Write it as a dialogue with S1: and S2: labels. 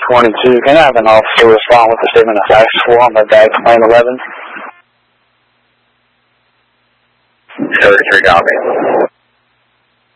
S1: 22. Can I have an officer respond with a statement of facts for on the back lane 11?
S2: 33 copy.